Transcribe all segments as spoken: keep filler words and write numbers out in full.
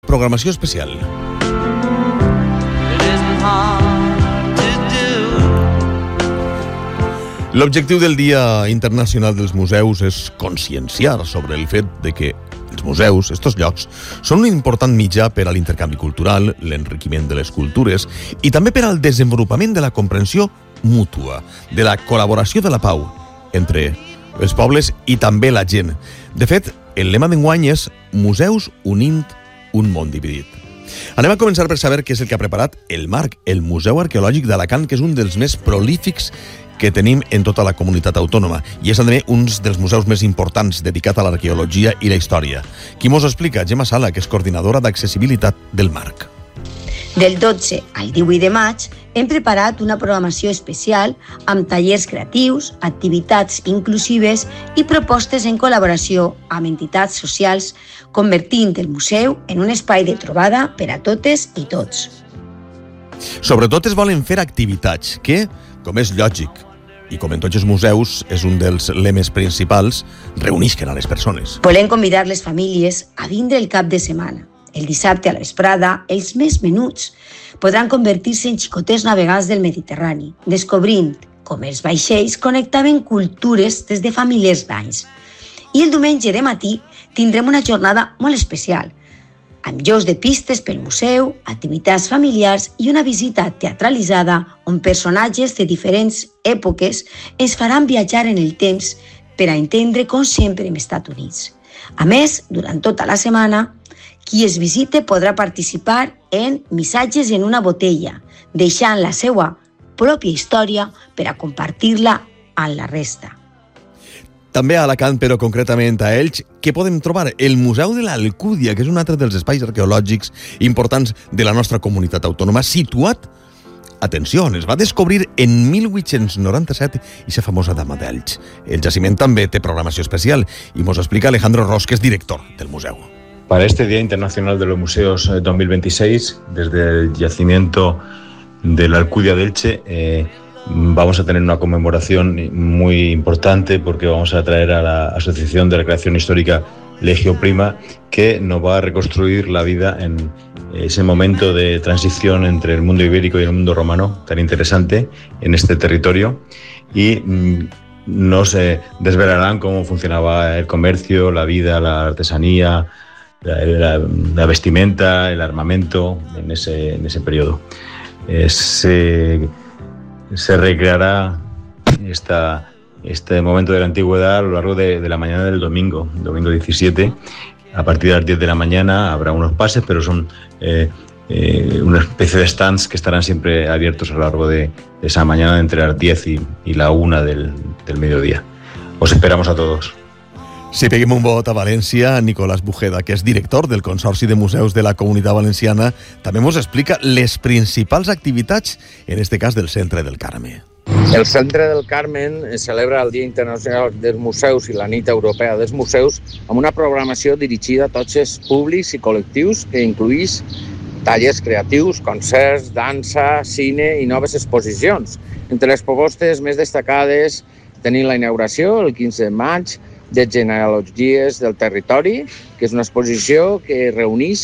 Programació especial. L'objectiu del Dia Internacional dels Museus és conscienciar sobre el fet de que els museus, estos llocs, són un important mitjà per a l'intercanvi cultural, l'enriquiment de les cultures i també per al desenvolupament de la comprensió mútua, de la col·laboració de la pau entre els pobles i també la gent. De fet, el lema d'enguany és Museus unint un món dividit. Anem a començar per saber què és el que ha preparat el Marc, el Museu Arqueològic d'Alacant, que és un dels més prolífics que tenim en tota la comunitat autònoma i és també un dels museus més importants dedicat a l'arqueologia i la història. Qui mos explica? Gemma Sala, que és coordinadora d'accessibilitat del Marc. Del dotze al divuit de maig hem preparat una programació especial amb tallers creatius, activitats inclusives i propostes en col·laboració amb entitats socials, convertint el museu en un espai de trobada per a totes i tots. Sobretot es volen fer activitats que, com és lògic, i com en tots els museus és un dels lemes principals, reunisquen a les persones. Volem convidar les famílies a vindre el cap de setmana. El dissabte a la vesprada, els més menuts podran convertir-se en xicotets navegants del Mediterrani, descobrint com els vaixells connectaven cultures des de fa milers d'anys. I el diumenge de matí tindrem una jornada molt especial, amb jocs de pistes pel museu, activitats familiars i una visita teatralitzada on personatges de diferents èpoques ens faran viatjar en el temps per a entendre com sempre hem estat units. A més, durant tota la setmana, qui es visite podrà participar en Missatges en una botella, deixant la seva pròpia història per a compartir-la amb la resta. També a Alacant, però concretament a Elx, què podem trobar? El Museu de l'Alcúdia, que és un altre dels espais arqueològics importants de la nostra comunitat autònoma, situat, atenció, es va descobrir en mil vuit-cents noranta-set i la famosa Dama d'Elx. El jaciment també té programació especial i mos explica Alejandro Ros, que és director del museu. Para este Día Internacional de los Museos dos mil veintiséis, desde el yacimiento de la Alcúdia de Elche, eh, vamos a tener una conmemoración muy importante porque vamos a traer a la Asociación de Recreación Histórica Legio Prima, que nos va a reconstruir la vida en ese momento de transición entre el mundo ibérico y el mundo romano, tan interesante en este territorio, y mmm, nos eh, desvelarán cómo funcionaba el comercio, la vida, la artesanía, la, la, la vestimenta, el armamento en ese, en ese periodo. Eh, se, se recreará esta, este momento de la antigüedad a lo largo de, de la mañana del domingo, domingo diecisiete. A partir de las diez de la mañana habrá unos pases, pero son eh, eh, una especie de stands que estarán siempre abiertos a lo largo de, de esa mañana entre las diez y, y la una del, del mediodía. Os esperamos a todos. Si peguem un vot a València, Nicolás Bujeda, que és director del Consorci de Museus de la Comunitat Valenciana, també ens explica les principals activitats, en este cas del Centre del Carme. El Centre del Carmen celebra el Dia Internacional dels Museus i la Nit Europea dels Museus amb una programació dirigida a tots els públics i col·lectius que incluïs tallers creatius, concerts, dansa, cine i noves exposicions. Entre les propostes més destacades tenim la inauguració el quinze de maig de Genealogies del Territori, que és una exposició que reuneix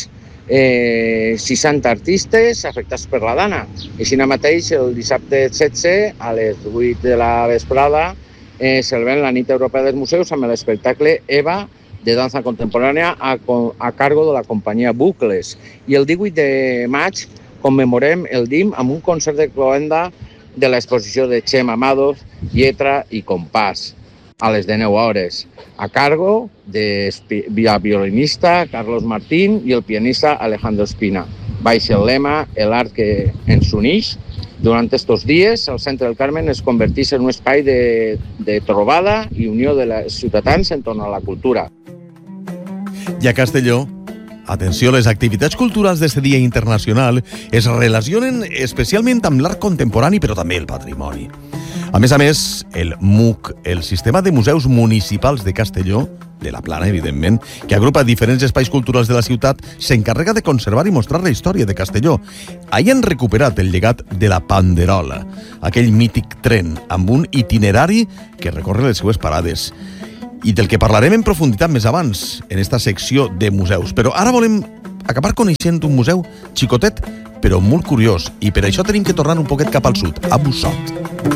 eh, seixanta artistes afectats per la dana. I així mateix, el dissabte setze, a les vuit de la vesprada, eh, celebrem la Nit Europea dels Museus amb l'espectacle Eva, de dansa contemporània, a, a cargo de la companyia Bucles. I el divuit de maig commemorem el D I M amb un concert de cloenda de l'exposició de Xema Amados, Lletra i Compàs, a les dinou hores, a cargo del violinista Carlos Martín i el pianista Alejandro Espina. Baix el lema, el art que ens uneix. Durant estos dies, el Centre del Carmen es converteix en un espai de, de trobada i unió de les ciutadans en torno a la cultura. I a Castelló, atenció, les activitats culturals d'este Dia Internacional es relacionen especialment amb l'art contemporani, però també el patrimoni. A més a més, el M U C, el Sistema de Museus Municipals de Castelló, de la Plana, evidentment, que agrupa diferents espais culturals de la ciutat, s'encarrega de conservar i mostrar la història de Castelló. Ahir han recuperat el llegat de la Panderola, aquell mític tren amb un itinerari que recorre les seues parades i del que parlarem en profunditat més abans en esta secció de museus. Però ara volem acabar coneixent un museu xicotet, però molt curiós, i per això tenim que tornar un poquet cap al sud, a Busot.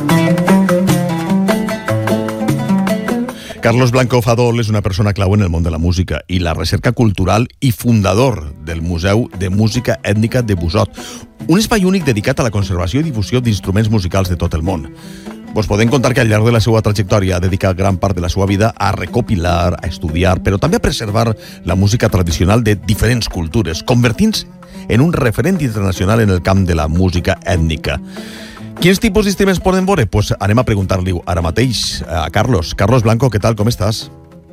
Carlos Blanco Fadol és una persona clau en el món de la música i la recerca cultural i fundador del Museu de Música Ètnica de Busot, un espai únic dedicat a la conservació i difusió d'instruments musicals de tot el món. Vos podem contar que al llarg de la seva trajectòria ha dedicat gran part de la seva vida a recopilar, a estudiar, però també a preservar la música tradicional de diferents cultures, convertint-se en un referent internacional en el camp de la música ètnica. Quins tipus d'instruments poden veure? Pues anem a preguntar-li ara mateix a Carlos. Carlos Blanco, ¿qué tal? ¿Cómo estás?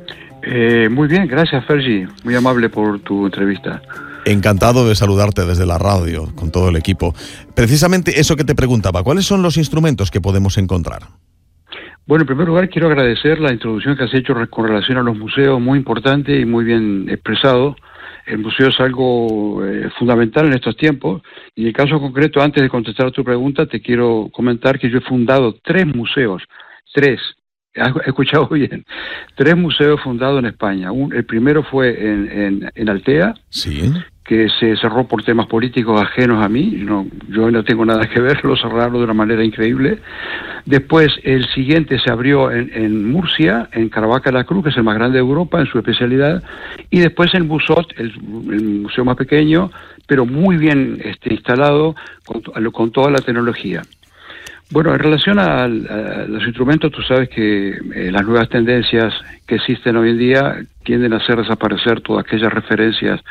Eh, muy bien, gracias, Fergie. Muy amable por tu entrevista. Encantado de saludarte desde la radio, con todo el equipo. Precisamente eso que te preguntaba, ¿cuáles son los instrumentos que podemos encontrar? Bueno, en primer lugar quiero agradecer la introducción que has hecho con relación a los museos, muy importante y muy bien expresado. El museo es algo eh, fundamental en estos tiempos, y en el caso concreto, antes de contestar a tu pregunta, te quiero comentar que yo he fundado tres museos, tres, he escuchado bien, tres museos fundados en España. Un, el primero fue en, en, en Altea, sí, que se cerró por temas políticos ajenos a mí, no, yo no tengo nada que ver, lo cerraron de una manera increíble. Después el siguiente se abrió en, en Murcia, en Caravaca de la Cruz, que es el más grande de Europa en su especialidad, y después en Busot, el, el museo más pequeño, pero muy bien este, instalado con, con toda la tecnología. Bueno, en relación a, a los instrumentos, tú sabes que eh, las nuevas tendencias que existen hoy en día tienden a hacer desaparecer todas aquellas referencias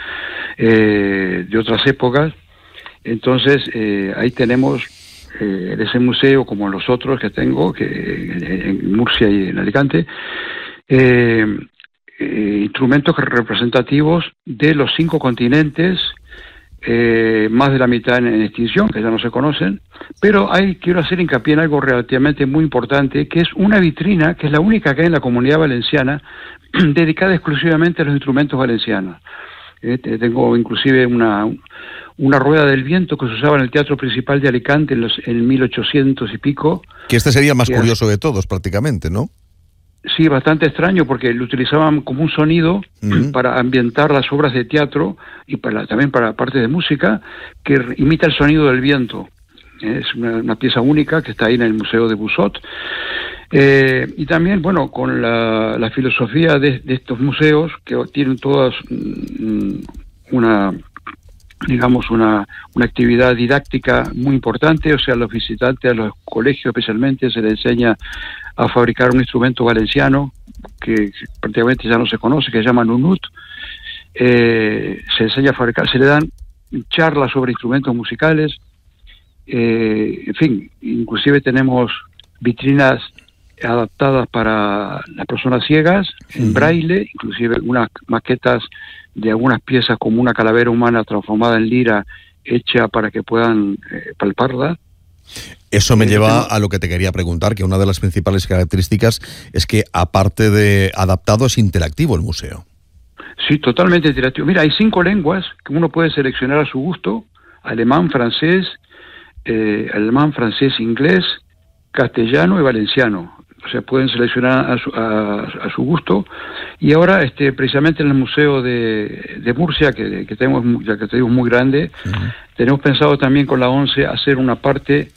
eh, de otras épocas. Entonces, eh, ahí tenemos eh, en ese museo, como en los otros que tengo, que en Murcia y en Alicante, eh, eh, instrumentos representativos de los cinco continentes, Eh, más de la mitad en, en extinción, que ya no se conocen, pero ahí quiero hacer hincapié en algo relativamente muy importante, que es una vitrina, que es la única que hay en la Comunidad Valenciana, dedicada exclusivamente a los instrumentos valencianos. Eh, tengo inclusive una, una rueda del viento que se usaba en el Teatro Principal de Alicante en, los, en mil ochocientos y pico. Que este sería el más curioso de todos, prácticamente, ¿no? Sí, bastante extraño, porque lo utilizaban como un sonido uh-huh. para ambientar las obras de teatro y para también para parte de música, que imita el sonido del viento. Es una, una pieza única que está ahí en el Museo de Busot. Eh, y también, bueno, con la, la filosofía de, de estos museos, que tienen todas mm, una... digamos, una, una actividad didáctica muy importante, o sea, a los visitantes, a los colegios especialmente, se les enseña a fabricar un instrumento valenciano que prácticamente ya no se conoce, que se llama nunut. Eh, se enseña a fabricar, se le dan charlas sobre instrumentos musicales, eh, en fin, inclusive tenemos vitrinas adaptadas para las personas ciegas, en braille, inclusive unas maquetas de algunas piezas como una calavera humana transformada en lira, hecha para que puedan eh, palparla. Eso me lleva a lo que te quería preguntar, que una de las principales características es que, aparte de adaptado, es interactivo el museo. Sí, totalmente interactivo. Mira, hay cinco lenguas que uno puede seleccionar a su gusto: alemán, francés, eh, alemán, francés, inglés, castellano y valenciano. O sea, pueden seleccionar a su, a, a su gusto. Y ahora, este, precisamente en el Museo de, de Murcia, que, que tenemos, ya que te digo, muy grande, uh-huh. tenemos pensado también con la ONCE hacer una parte,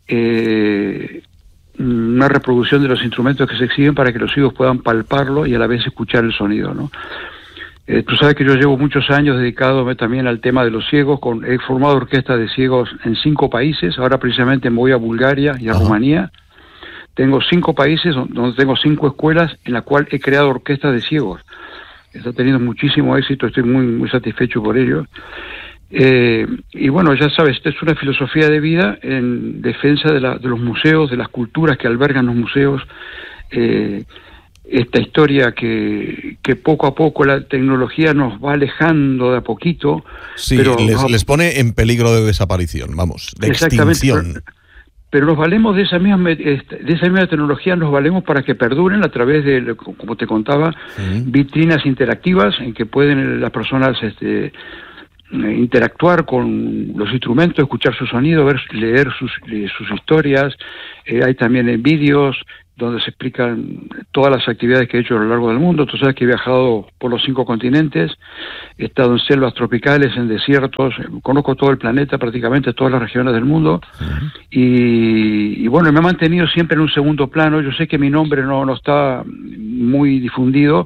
eh, una reproducción de los instrumentos que se exhiben para que los ciegos puedan palparlo y a la vez escuchar el sonido, ¿no? Eh, tú sabes que yo llevo muchos años dedicado también al tema de los ciegos. Con, he formado orquestas de ciegos en cinco países. Ahora precisamente me voy a Bulgaria y a uh-huh. Rumanía. Tengo cinco países donde tengo cinco escuelas en las cuales he creado orquestas de ciegos. Está teniendo muchísimo éxito, estoy muy muy satisfecho por ello. Eh, y bueno, ya sabes, esta es una filosofía de vida en defensa de, la, de los museos, de las culturas que albergan los museos. Eh, esta historia que, que poco a poco la tecnología nos va alejando de a poquito. Sí, pero les, nos... les pone en peligro de desaparición, vamos, de extinción. Pero, pero nos valemos de esa misma de esa misma tecnología, nos valemos para que perduren a través de, como te contaba, uh-huh. vitrinas interactivas en que pueden las personas este, interactuar con los instrumentos, escuchar su sonido, ver, leer sus, leer sus historias. Eh, hay también en vídeos donde se explican todas las actividades que he hecho a lo largo del mundo. Tú sabes que he viajado por los cinco continentes, he estado en selvas tropicales, en desiertos, conozco todo el planeta, prácticamente todas las regiones del mundo, uh-huh. y, y bueno, me he mantenido siempre en un segundo plano. Yo sé que mi nombre no, no está muy difundido.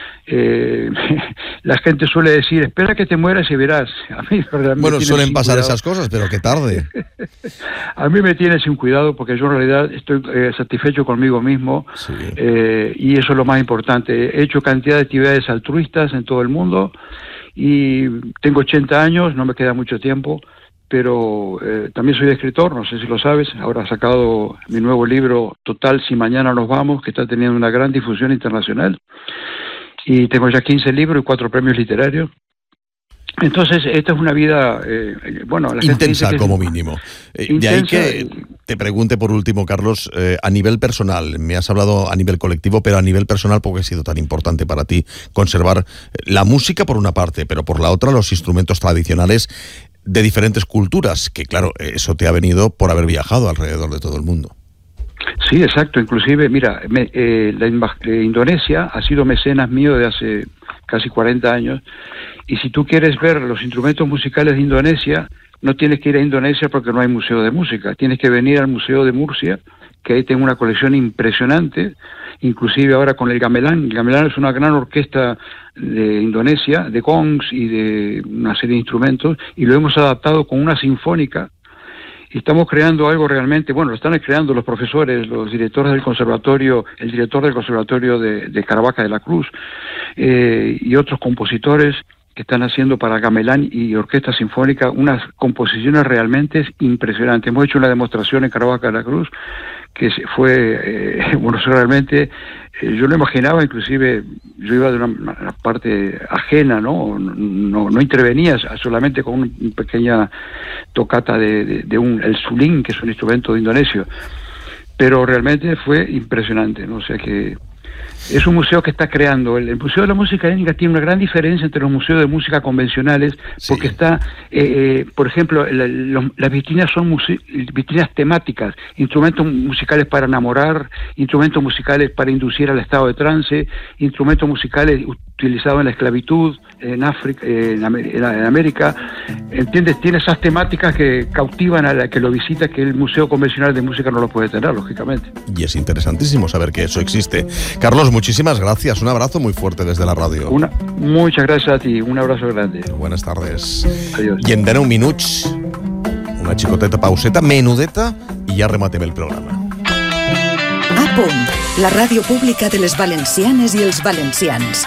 Eh, la gente suele decir, espera que te mueras y verás. A mí bueno, suelen pasar cuidado. Esas cosas, pero que tarde. A mí me tiene sin cuidado porque yo en realidad estoy eh, satisfecho conmigo mismo, sí. eh, y eso es lo más importante. He hecho cantidad de actividades altruistas en todo el mundo y tengo ochenta años, no me queda mucho tiempo, pero eh, también soy escritor, no sé si lo sabes. Ahora he sacado mi nuevo libro, Total, si mañana nos vamos, que está teniendo una gran difusión internacional. Y tengo ya quince libros y cuatro premios literarios. Entonces, esta es una vida, eh, bueno... La intensa, gente como es, mínimo. Eh, intensa, de ahí que te pregunte por último, Carlos, eh, a nivel personal, me has hablado a nivel colectivo, pero a nivel personal, ¿por qué ha sido tan importante para ti conservar la música por una parte, pero por la otra los instrumentos tradicionales de diferentes culturas? Que claro, eso te ha venido por haber viajado alrededor de todo el mundo. Sí, exacto. Inclusive, mira, me, eh, la eh, Indonesia ha sido mecenas mío de hace casi cuarenta años, y si tú quieres ver los instrumentos musicales de Indonesia, no tienes que ir a Indonesia porque no hay museo de música, tienes que venir al Museo de Murcia, que ahí tengo una colección impresionante, inclusive ahora con el gamelan. El gamelan es una gran orquesta de Indonesia, de gongs y de una serie de instrumentos, y lo hemos adaptado con una sinfónica. Y estamos creando algo realmente, bueno, lo están creando los profesores, los directores del conservatorio, el director del conservatorio de, de Caravaca de la Cruz, eh, y otros compositores que están haciendo para gamelán y orquesta sinfónica unas composiciones realmente impresionantes. Hemos hecho una demostración en Caravaca de la Cruz que fue, eh, bueno, realmente, eh, yo lo imaginaba, inclusive yo iba de una, una parte ajena, ¿no? No, no, no intervenía, solamente con una pequeña tocata de, de, de un, el suling, que es un instrumento de indonesio, pero realmente fue impresionante, ¿no? O sea que es un museo que está creando. El, el Museo de la Música Étnica tiene una gran diferencia entre los museos de música convencionales, sí. porque está, eh, eh, por ejemplo, la, los, las vitrinas son muse- vitrinas temáticas, instrumentos musicales para enamorar, instrumentos musicales para inducir al estado de trance, instrumentos musicales utilizados en la esclavitud, en África, en, Amer- en América, ¿entiendes? Tiene esas temáticas que cautivan a la que lo visita, que el museo convencional de música no lo puede tener, lógicamente. Y es interesantísimo saber que eso existe. Carlos, muchísimas gracias. Un abrazo muy fuerte desde la ràdio. Una, muchas gracias a ti. Un abrazo grande. Buenas tardes. Adiós. I en deu minuts, una xicoteta pauseta, menudeta, i ja rematem el programa. A punt, la ràdio pública de les valencianes i els valencians.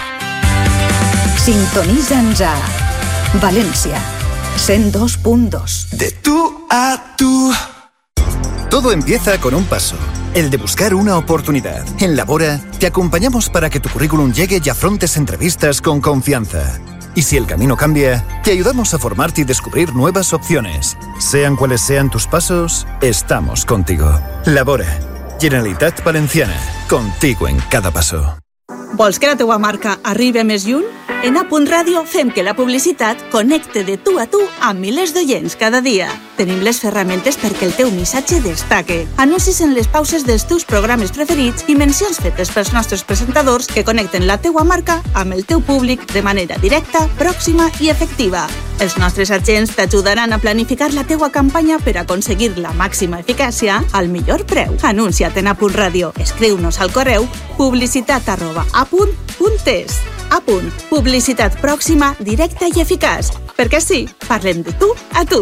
Sintonitza'ns a València, cent dos punt dos. De tú a tú. Todo empieza con un paso, el de buscar una oportunidad. En Labora te acompañamos para que tu currículum llegue y afrontes entrevistas con confianza. Y si el camino cambia, te ayudamos a formarte y descubrir nuevas opciones. Sean cuales sean tus pasos, estamos contigo. Labora, Generalitat Valenciana, contigo en cada paso. Vols que la teua marca arribi més lluny? En A Punt Ràdio fem que la publicitat connecte de tu a tu amb milers d'oients cada dia. Tenim les ferramentes perquè el teu missatge destaque. Anuncis en les pauses dels teus programes preferits i mencions fetes pels nostres presentadors que connecten la teua marca amb el teu públic de manera directa, pròxima i efectiva. Els nostres agents t'ajudaran a planificar la teua campanya per aconseguir la màxima eficàcia al millor preu. Anuncia't en A Punt Ràdio. Escriu-nos al correu publicitat arroba apunt punt es. A Punt. Publicitat pròxima, directa i eficaç. Perquè sí, parlem de tu a tu.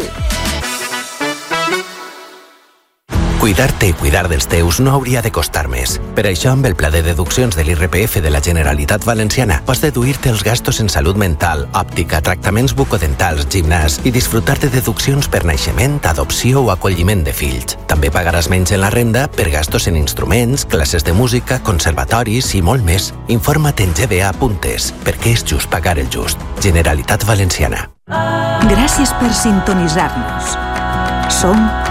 Cuidar-te i cuidar dels teus no hauria de costar més. Per això, amb el pla de deduccions de l'I R P F de la Generalitat Valenciana, pots deduir-te els gastos en salut mental, òptica, tractaments bucodentals, gimnàs i disfrutar de deduccions per naixement, adopció o acolliment de fills. També pagaràs menys en la renda per gastos en instruments, classes de música, conservatoris i molt més. Informa't en ge be a punt es, perquè és just pagar el just. Generalitat Valenciana. Gràcies per sintonitzar-nos. Som